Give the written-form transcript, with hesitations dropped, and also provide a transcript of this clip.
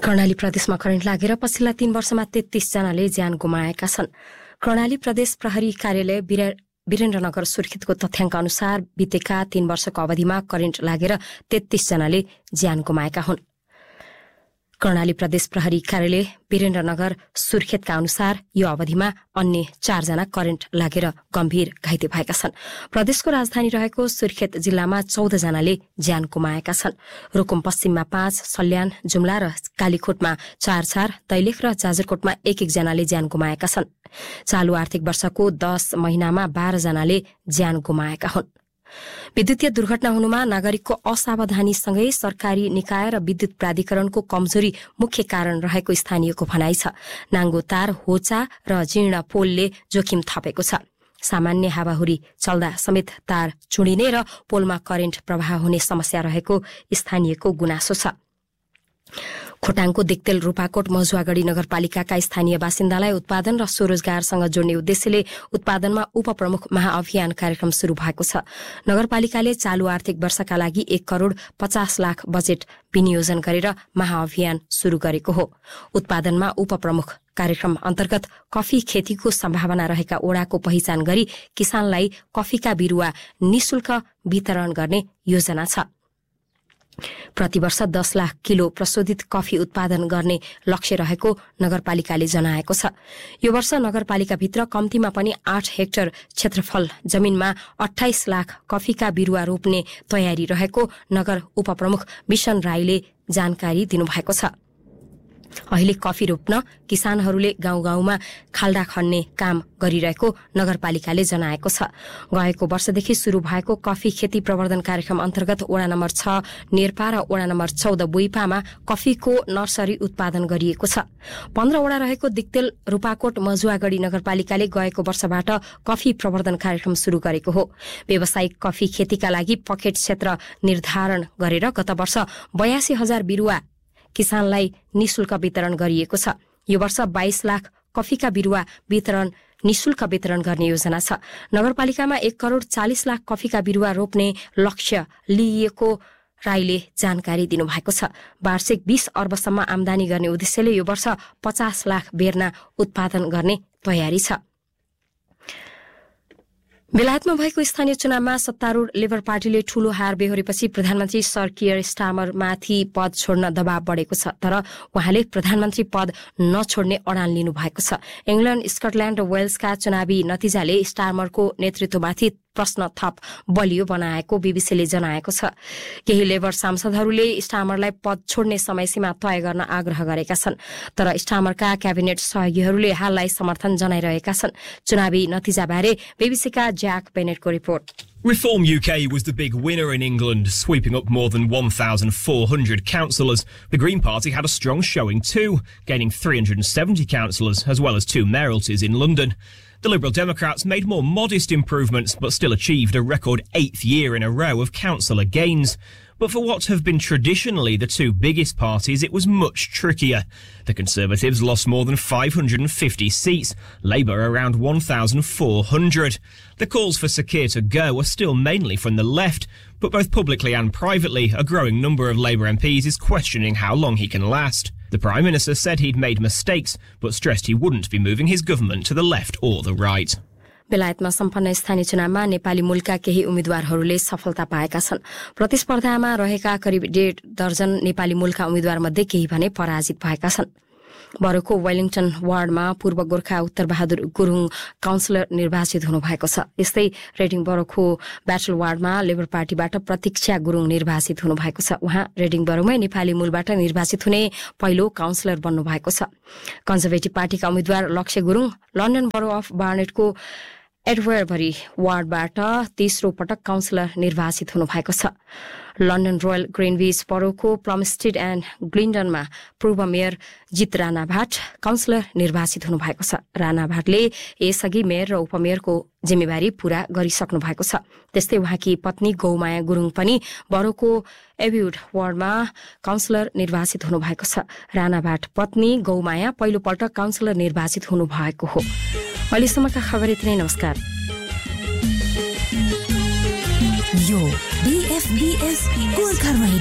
कर्णाली प्रदेशमा करेन्ट लागेर पछिल्ला 3 वर्षमा 33 जनाले ज्यान गुमाएका छन्। कर्णाली प्रदेश प्रहरी कार्यालय वीरेन्द्रनगर सुर्खेतको तथ्याङ्क अनुसार बितेका 3 वर्षको अवधिमा करेन्ट लागेर 33 जनाले ज्यान गुमाएका हुन्। कर्णाली प्रदेश प्रहरी कार्यालय वीरेन्द्रनगर सुर्खेतका अनुसार यो अवधिमा अन्य 4 जना करेन्ट लागेर गम्भीर घाइते भएका छन्। प्रदेशको राजधानी रहेको सुर्खेत जिल्लामा 14 जनाले ज्यान गुमाएका छन्। रुकुम पश्चिममा 5, सल्यान, जुम्ला र कालीकोटमा 4, दैलेख र जाजरकोटमा 1 जनाले ज्यान गुमाएका छन्। चालू आर्थिक वर्षको 10 महिनामा 12 जनाले ज्यान गुमाएका हुन्। विद्युतीय दुर्घटना हुनुमा नागरिकको असावधानीसँगै सरकारी निकाय र विद्युत प्राधिकरणको कमजोरी मुख्य कारण रहेको स्थानीयको भनाइ छ। नाङ्गो तार, होचा र जीर्ण पोलले जोखिम थपेको छ। सामान्य हावाहुरी चल्दा समेत तार चुडिने र पोलमा करेन्ट प्रवाह हुने समस्या रहेको स्थानीयको गुनासो छ। खोटाङको दिक्तेल रूपाकोट मजुवागढी नगरपालिकाका स्थानीय बासिन्दालाई उत्पादन र स्वरोजगारसँग जोड्ने उद्देश्यले उत्पादनमा उपप्रमुख महाअभियान कार्यक्रम शुरू भएको छ। नगरपालिकाले चालू आर्थिक वर्षका लागि 1 करोड़ 50 लाख बजेट विनियोजन गरेर महाअभियान शुरू गरेको हो। उत्पादनमा उपप्रमुख कार्यक्रम अन्तर्गत कफी खेतीको सम्भावना रहेका ओडाको पहिचान गरी किसानलाई कफीका बिरुवा निशुल्क वितरण गर्ने योजना छ। प्रतिवर्ष 10 लाख किलो प्रशोधित कफी उत्पादन गर्ने लक्ष्य रहेको नगरपालिकाले जनाएको छ। यो वर्ष नगरपालिकाभित्र कम्तीमा पनि 8 हेक्टर क्षेत्रफल जमिनमा 28 लाख कफीका बिरुवा रोप्ने तयारी रहेको नगर उपप्रमुख मिशन राईले जानकारी दिनुभएको छ। अहिले कफी रोप्न किसानहरूले गाउँ गाउँमा खाल्डा खन्ने काम गरिरहेको नगरपालिकाले जनाएको छ। गएको वर्षदेखि शुरू भएको कफी खेती प्रवर्धन कार्यक्रम अन्तर्गत वडा नम्बर 6 नेर्पा र वडा नम्बर 14 बुइपामा कफीको नर्सरी उत्पादन गरिएको छ। 15 वडा रहेको दिक्तेल रूपाकोट मजुवागढी नगरपालिकाले गएको वर्षबाट कफी प्रवर्धन कार्यक्रम शुरू गरेको हो। व्यावसायिक कफी खेतीका लागि पकेट क्षेत्र निर्धारण गरेर गत वर्ष 82,000 बिरुवा किसानलाई निशुल्क वितरण गरिएको छ। यो वर्ष 22 लाख कफीका बिरुवा निशुल्क वितरण गर्ने योजना छ। नगरपालिकामा 1 करोड़ 40 लाख कफीका बिरुवा रोप्ने लक्ष्य लिइएको राईले जानकारी दिनुभएको छ। वार्षिक 20 अर्बसम्म आमदानी गर्ने उद्देश्यले यो वर्ष 50 लाख बेर्ना उत्पादन गर्ने तयारी छ। बेलायतमा भएको स्थानीय चुनावमा सत्तारूढ़ लेबर पार्टीले ठूलो हार बेहोरेपछि प्रधानमन्त्री सर कियर स्टामरमाथि पद छोड्न दबाव बढेको छ। तर उहाँले प्रधानमन्त्री पद नछोड्ने अडान लिनु भएको छ। इंग्ल्याण्ड, स्कटल्याण्ड र वेल्सका चुनावी नतिजाले स्टामरको नेतृत्वमाथि प्रश्न थप बलियो बनाएको बीबीसीले जनाएको छ। केही लेबर सांसदहरूले स्टामरलाई पद छोड्ने समयसीमा तय गर्न आग्रह गरेका छन्। तर स्टामरका क्याबिनेट सहयोगीहरूले हाललाई समर्थन जनाइरहेका छन्। चुनावी नतिजाबारे बीबीसीका jack बेनेटको report. Reform UK was the big winner in England, sweeping up more than 1,400 councillors. The Green Party had a strong showing too, gaining 370 councillors as well as 2 mayoralties in London. The Liberal Democrats made more modest improvements but still achieved a record 8th year in a row of councillor gains. But for what have been traditionally the 2 biggest parties, it was much trickier. The Conservatives lost more than 550 seats, Labour around 1,400. The calls for Sir Keir to go are still mainly from the left, but both publicly and privately, a growing number of Labour MPs is questioning how long he can last. The Prime Minister said he'd made mistakes, but stressed he wouldn't be moving his government to the left or the right. बेलायतमा सम्पन्न स्थानीय चुनावमा नेपाली मूलका केही उम्मेद्वारहरूले सफलता पाएका छन्। प्रतिस्पर्धामा रहेका करिब 1.5 दर्जन नेपाली मूलका उम्मेद्वार मध्ये केही भने पराजित भएका छन्। बरोको वेलिङटन वार्डमा पूर्व गोर्खा उत्तर बहादुर गुरुङ काउन्सिलर निर्वाचित हुनुभएको छ। यस्तै रेडिङ बरोको ब्याटल वार्डमा लेबर पार्टीबाट प्रतीक्षा गुरुङ निर्वाचित हुनुभएको छ। उहाँ रेडिङ बरोमै नेपाली मूलबाट निर्वाचित हुने पहिलो काउन्सिलर बन्नुभएको छ। कन्जर्भेटिभ पार्टीका उम्मेद्वार लक्ष्य गुरुङ लन्डन बरो अफ बार्नेटको एडवेयरबरी वार्डबाट तेस्रो पटक काउन्सिलर निर्वाचित हुनुभएको छ। लन्डन रोयल ग्रिनविच बरोको प्लमस्टिड एन्ड ग्लिन्डनमा पूर्व मेयर जित राणा भाट काउन्सिलर निर्वाचित हुनुभएको छ। राणा भाटले यसअघि मेयर र उपमेयरको जिम्मेवारी पूरा गरिसक्नु भएको छ। त्यस्तै उहाँकी पत्नी गौमाया गुरुङ पनि बरोको एब्युड वार्डमा काउन्सिलर निर्वाचित हुनुभएको छ। राणा भाट पत्नी गौमाया पहिलोपल्ट काउन्सिलर निर्वाचित हुनुभएको हो। अहिलेसम्मका खबर यति नै। नमस्कार। यो BFBS गोर्खा